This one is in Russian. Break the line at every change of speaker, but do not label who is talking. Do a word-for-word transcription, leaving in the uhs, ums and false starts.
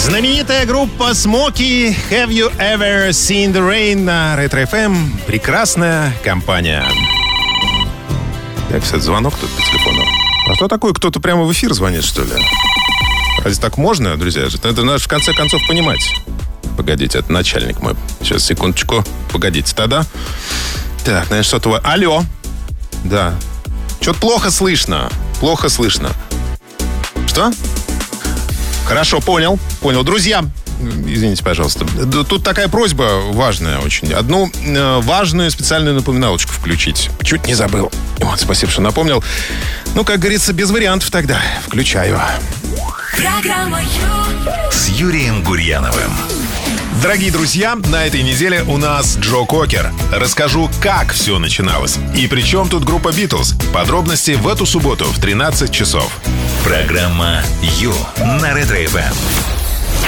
Знаменитая группа Smokey, Have You Ever Seen the Rain на Ретро эф эм. Прекрасная компания. Так, кстати, звонок тут по телефону. А что такое? Кто-то прямо в эфир звонит, что ли? Разве так можно, друзья? Это надо в конце концов понимать. Погодите, это начальник мой. Сейчас, секундочку. Погодите, тогда. Так, значит, что-то... Алло. Да. Что-то плохо слышно. Плохо слышно. Что? Хорошо, понял. Понял. Друзья, извините, пожалуйста. Тут такая просьба важная очень. Одну э, важную специальную напоминалочку включить. Чуть не забыл. Вот, спасибо, что напомнил. Ну, как говорится, без вариантов тогда. Включаю.
Программа Ю
с Юрием Гурьяновым.
Дорогие друзья, на этой неделе у нас Джо Кокер. Расскажу, как все начиналось. И при чем тут группа Битлз. Подробности в эту субботу в тринадцать часов.
Программа Ю на Ретро эф эм.